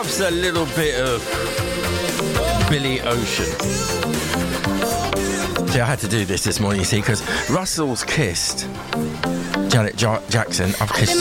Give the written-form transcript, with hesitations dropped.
loves a little bit of Billy Ocean. See, I had to do this morning, you see, because Russell's kissed Janet Jackson. I've kissed